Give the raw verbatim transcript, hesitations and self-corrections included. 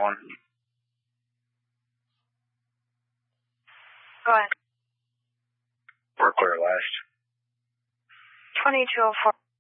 one. Go ahead. We're clear last. twenty-two oh four.